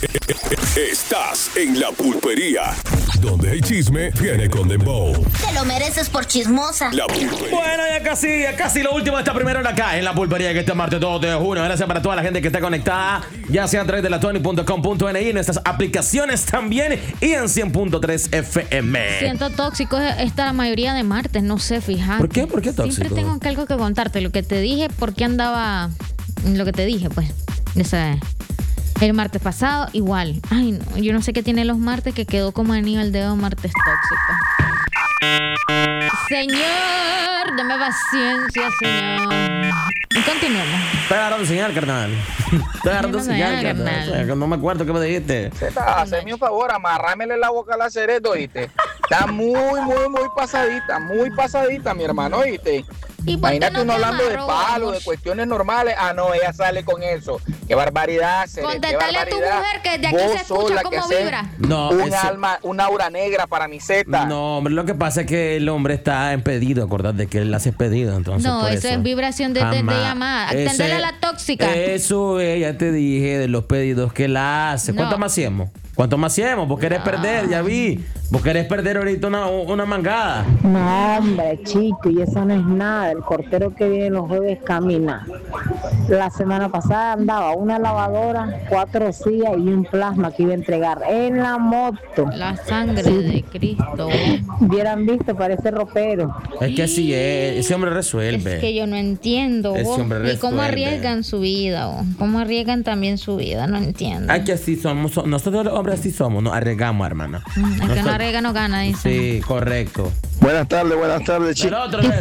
Estás en La Pulpería, donde el chisme viene con dembow. Te lo mereces por chismosa. La Pulpería. Bueno, ya casi lo último de esta primera hora acá en La Pulpería, que este martes 2 de junio. Gracias para toda la gente que está conectada, ya sea a través de la Tony.com.ni, en nuestras aplicaciones también y en 100.3 FM. Siento tóxico esta la mayoría de martes, no sé, fíjate. ¿Por qué? ¿Por qué tóxico? Siempre tengo algo que contarte. Lo que te dije, por qué andaba... Lo que te dije, pues. El martes pasado, igual. Ay, no, yo no sé qué tiene los martes que quedó como anillo al dedo martes tóxico. Señor, dame paciencia, señor. Y continuemos. Te agarrando señal, carnal. Te agarrando señal, carnal. No me acuerdo qué me dijiste. Zeta, hazme un favor, amarrámele la boca a la Cereto, ¿oíste? Está muy pasadita, mi hermano, ¿oíste? Imagínate uno hablando de palos, de cuestiones normales. Ah, no, ella sale con eso. Qué barbaridad, Cereto. Contéstale a tu mujer que de aquí se escucha cómo vibra. No, una aura negra para mi Zeta. No, hombre, lo que pasa es que el hombre está impedido, acordate que él hace pedido, entonces. No, eso es vibración de llamada. Atender a la tóxica. Eso ya te dije de los pedidos que él hace. ¿Cuánto más hacemos? ¿Cuánto más hacemos? Vos querés perder, ya vi. Vos querés perder ahorita una mangada. No, hombre, chico, y eso no es nada. El cortero que viene los jueves camina. La semana pasada andaba una lavadora, 4 sillas y un plasma que iba a entregar en la moto. La sangre de Cristo. Hubieran visto, parece ropero. Es que así es, ese hombre resuelve. Es que yo no entiendo, ese hombre resuelve. Y cómo arriesgan su vida, cómo arriesgan también su vida, no entiendo. Ay, que así somos, nosotros los hombres así somos, nos arriesgamos, hermana. Es que no arriesga, no gana, dice. Sí, correcto. Buenas tardes, chicos.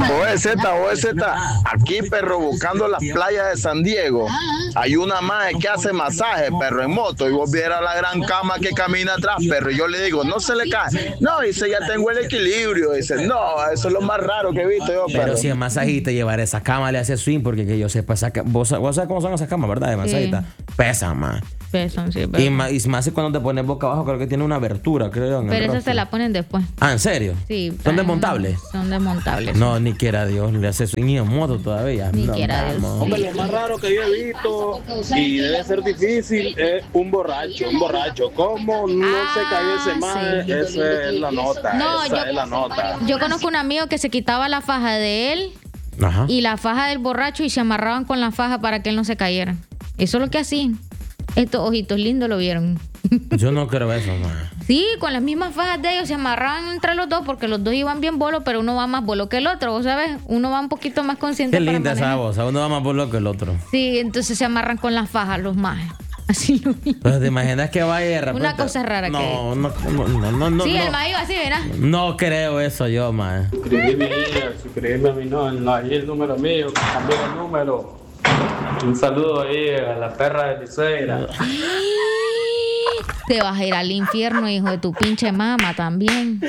OZ, aquí, perro, buscando las playas de San Diego. Hay una madre que hace masaje, perro, en moto. Y vos vieras la gran cama que camina atrás, perro. Y yo le digo, no se le cae. No, dice, ya tengo el equilibrio. Dice, no, eso es lo más raro que he visto yo, perro. Pero si es masajista, llevar esa cama le hace swing, porque que yo sepa, vos sabés cómo son esas camas, ¿verdad? De masajista. Sí. Pesan, man. Pesan, sí, y más si cuando te pones boca abajo, creo que tiene una abertura, creo. Pero esas se la ponen después. Ah, ¿en serio? Sí. ¿Son desmontables? Son desmontables. No, ni quiera Dios, le hace swing en moto todavía. Ni quiera Dios. Hombre, lo más raro que yo he visto, y debe ser difícil, es un borracho. ¿Cómo no se cayó ese mal? Sí. Esa es la nota. No, esa es la nota. Yo conozco un amigo que se quitaba la faja de él. Ajá. Y la faja del borracho y se amarraban con la faja para que él no se cayera. Eso es lo que hacían. Estos ojitos lindos lo vieron. Yo no creo eso, man. Sí, con las mismas fajas de ellos se amarraban entre los dos porque los dos iban bien bolos, pero uno va más bolo que el otro, ¿vos sabes? Uno va un poquito más consciente. Qué linda esa voz, uno va más bolo que el otro. Sí, entonces se amarran con las fajas los más. Así lo mismo. Pues te imaginas que vaya de repente. Una cosa rara no, que no. Sí, el maíz así, ¿verdad? No creo eso yo, man. Suscribirme a mi no, ahí el número mío, cambié el número. Un saludo ahí a la perra de Liceira. Te vas a ir al infierno, hijo de tu pinche mamá también.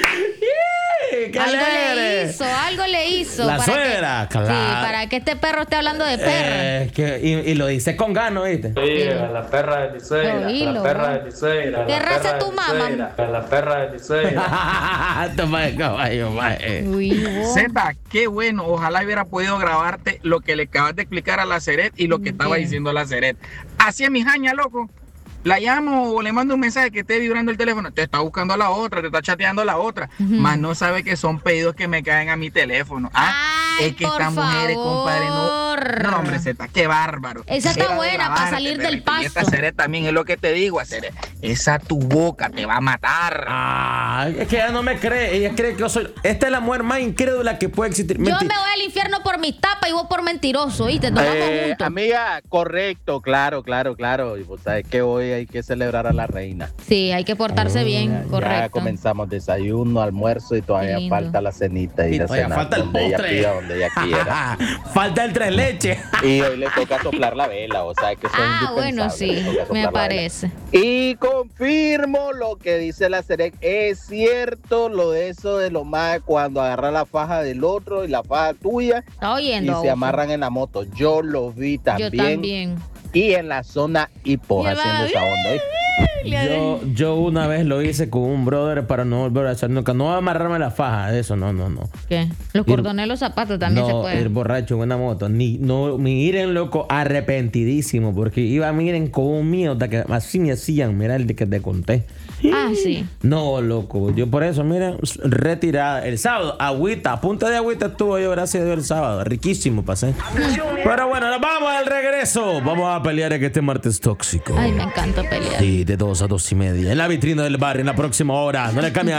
Algo le hizo. La suegra, claro. Sí, para que este perro esté hablando de perra. Y lo dice con gano, ¿viste? Sí, a la perra de Liceira. La perra de Liceira. ¿Qué raza tu mamá? A la perra de Liceira. Toma el caballo, mae. Zeta, qué bueno. Ojalá hubiera podido grabarte lo que le acabas de explicar a la Ceret y lo que estaba diciendo la Ceret. Así es mi jaña, loco. La llamo o le mando un mensaje que esté vibrando el teléfono. Te está buscando a la otra, te está chateando a la otra. Más no sabe que son pedidos que me caen a mi teléfono. Es que estas mujeres, compadre, no, hombre, Zeta, qué bárbaro. Esa está buena para salir del paso. Y esta Ceret también es lo que te digo, Ceret. Esa tu boca te va a matar. Es que ella no me cree. Ella cree que yo soy. Esta es la mujer más incrédula que puede existir. Yo me voy al infierno por mis tapas y vos por mentiroso. ¿Y te tomamos juntos? Amiga, correcto, claro. Y vos sabes que hoy hay que celebrar a la reina. Sí, hay que portarse bien, correcto. Ya comenzamos desayuno, almuerzo y todavía falta la cenita y la cena. Falta el postre. Ella pida, donde ella quiera. Falta el tres leches. Y hoy le toca soplar la vela, o sea que eso es bueno, sí, me parece. Y confirmo lo que dice la Cerec, es cierto lo de eso de lo más cuando agarra la faja del otro y la faja tuya. Está oyendo. Y se amarran en la moto. Yo lo vi también. Yo también. Y en la zona Hipo haciendo esa onda. Yo una vez lo hice con un brother para no volver a hacer nunca. No amarrarme la faja, eso no. ¿Qué? Los cordones de los zapatos también se pueden. Ir borracho en una moto. Miren, loco, arrepentidísimo. Porque iba, miren, con un miedo que así me hacían. Mira el de que te conté. Ah, sí. No, loco. Yo por eso, miren, retirada. El sábado, agüita. A punta de agüita estuvo yo, gracias a Dios, el sábado. Riquísimo pasé. Pero bueno, nos vamos al regreso. Vamos a pelear en este martes tóxico. Ay, me encanta pelear. Sí, de 2 a 2:30. En la vitrina del bar, en la próxima hora. No le cambien.